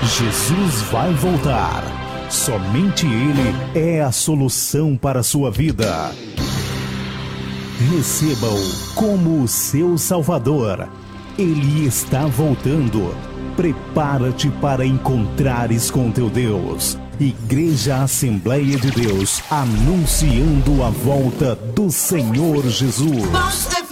Jesus vai voltar. Somente Ele é a solução para a sua vida. Receba-o como o seu Salvador. Ele está voltando. Prepara-te para encontrares com teu Deus. Igreja Assembleia de Deus, anunciando a volta do Senhor Jesus.